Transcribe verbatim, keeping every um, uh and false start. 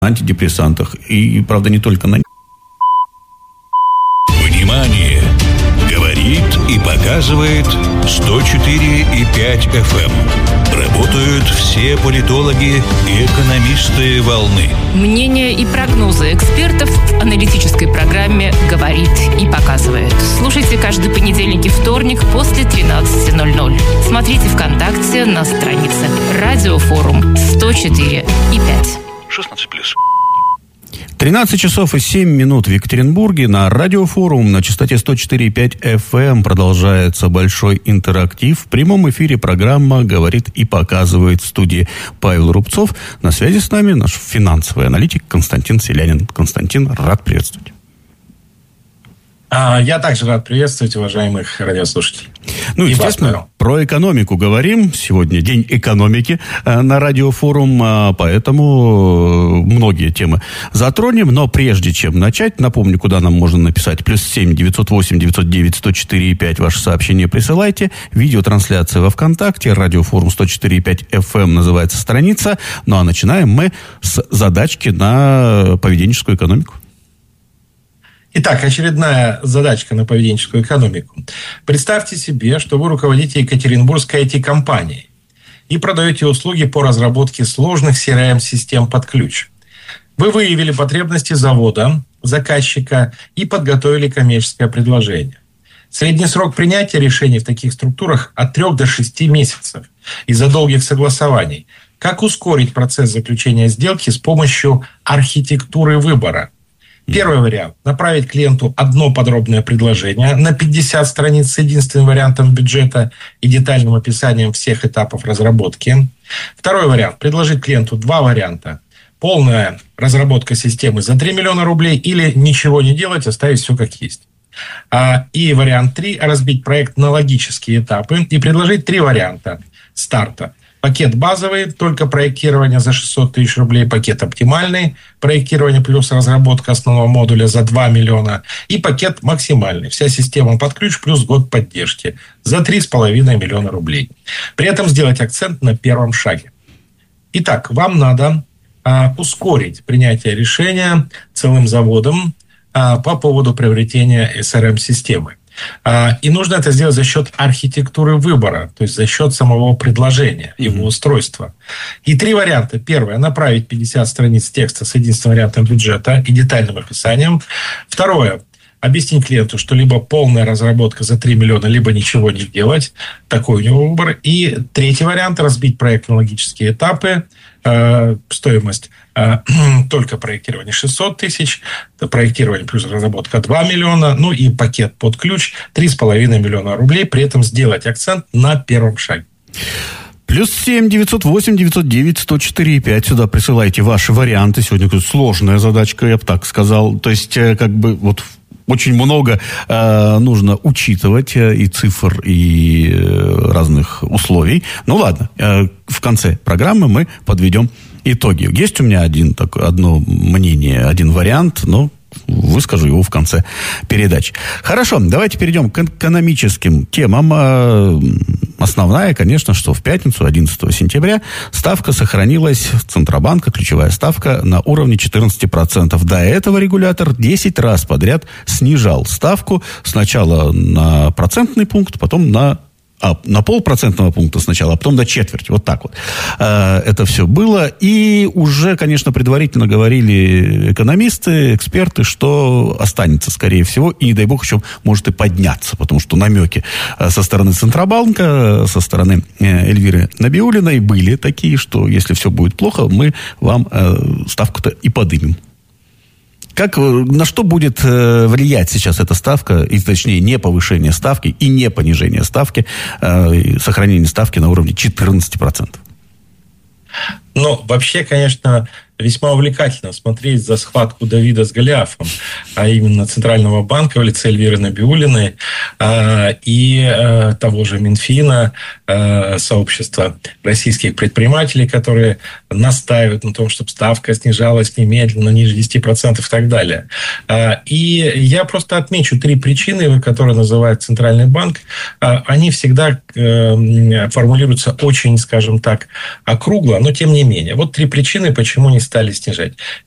антидепрессантах. И, правда, не только на... Внимание! Говорит и показывает сто четыре и пять эф эм. Работают все политологи и экономисты волны. Мнения и прогнозы экспертов в аналитической программе «Говорит и показывает». Слушайте каждый понедельник и вторник после тринадцати ноль-ноль. Смотрите ВКонтакте на странице «Радиофорум сто четыре и пять». шестнадцать плюс. тринадцать часов и семь минут в Екатеринбурге. На радиофорум на частоте сто четыре и пять эф эм продолжается большой интерактив. В прямом эфире программа «Говорит и показывает», в студии Павел Рубцов. На связи с нами наш финансовый аналитик Константин Селянин. Константин, рад приветствовать. Я также рад приветствовать уважаемых радиослушателей. Ну, и естественно, про экономику говорим. Сегодня день экономики на радиофорум, поэтому многие темы затронем. Но прежде чем начать, напомню, куда нам можно написать. Плюс семь девятьсот восемь девятьсот девять сто четыре и пять. Ваши сообщения присылайте. Видеотрансляция во ВКонтакте. Радиофорум сто четыре и пять эф эм называется страница. Ну, а начинаем мы с задачки на поведенческую экономику. Итак, очередная задачка на поведенческую экономику. Представьте себе, что вы руководите Екатеринбургской ай ти-компанией и продаете услуги по разработке сложных си ар эм-систем под ключ. Вы выявили потребности завода, заказчика и подготовили коммерческое предложение. Средний срок принятия решений в таких структурах от трёх до шести месяцев из-за долгих согласований. Как ускорить процесс заключения сделки с помощью архитектуры выбора? Первый вариант – направить клиенту одно подробное предложение на пятьдесят страниц с единственным вариантом бюджета и детальным описанием всех этапов разработки. Второй вариант – предложить клиенту два варианта. Полная разработка системы за три миллиона рублей или ничего не делать, оставить все как есть. И вариант три – разбить проект на логические этапы и предложить три варианта старта. Пакет базовый, только проектирование за шестьсот тысяч рублей. Пакет оптимальный, проектирование плюс разработка основного модуля за два миллиона. И пакет максимальный, вся система под ключ плюс год поддержки за три с половиной миллиона рублей. При этом сделать акцент на первом шаге. Итак, вам надо а, ускорить принятие решения целым заводом а, по поводу приобретения эс ар эм-системы. И нужно это сделать за счет архитектуры выбора, то есть за счет самого предложения, его mm-hmm. устройства. И три варианта. Первое – направить пятьдесят страниц текста с единственным вариантом бюджета и детальным описанием. Второе – объяснить клиенту, что либо полная разработка за три миллиона, либо ничего не делать. Такой у него выбор. И третий вариант – разбить проект на логические этапы. Э, стоимость э, только проектирование шестьсот тысяч, проектирование плюс разработка два миллиона, ну и пакет под ключ три с половиной миллиона рублей. При этом сделать акцент на первом шаге. Плюс семь девятьсот восемь девятьсот девять сто четыре и пять. Сюда присылайте ваши варианты. Сегодня сложная задачка, я бы так сказал. То есть, как бы вот очень много э, нужно учитывать э, и цифр, и э, разных условий. Ну ладно, э, в конце программы мы подведем итоги. Есть у меня один, так, одно мнение, один вариант, но выскажу его в конце передачи. Хорошо, давайте перейдем к экономическим темам. Основная, конечно, что в пятницу, одиннадцатого сентября, ставка сохранилась, Центробанка, ключевая ставка, на уровне четырнадцать процентов. До этого регулятор десять раз подряд снижал ставку. Сначала на процентный пункт, потом на А, на полпроцентного пункта сначала, а потом до четверти. Вот так вот. А, это все было. И уже, конечно, предварительно говорили экономисты, эксперты, что останется, скорее всего, и, не дай бог, еще может и подняться, потому что намеки со стороны Центробанка, со стороны Эльвиры Набиуллиной были такие, что если все будет плохо, мы вам ставку-то и подымем. Как, на что будет э, влиять сейчас эта ставка, и точнее не повышение ставки и не понижение ставки, э, сохранение ставки на уровне четырнадцать процентов? Ну, вообще, конечно, весьма увлекательно смотреть за схватку Давида с Голиафом, а именно Центрального банка в лице Эльвиры Набиуллиной и того же Минфина, сообщества российских предпринимателей, которые настаивают на том, чтобы ставка снижалась немедленно, ниже десяти процентов и так далее. И я просто отмечу три причины, которые называет Центральный банк. Они всегда формулируются очень, скажем так, округло, но тем не менее. Вот три причины, почему не стали снижать.